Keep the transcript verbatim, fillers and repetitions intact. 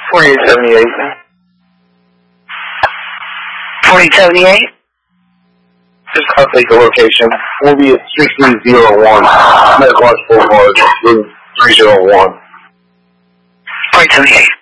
forty-eight seventy-eight. forty-eight seventy-eight? Just update the location. We'll be at sixty oh one, Metcalfe Boulevard, room three oh one. forty-eight seventy-eight.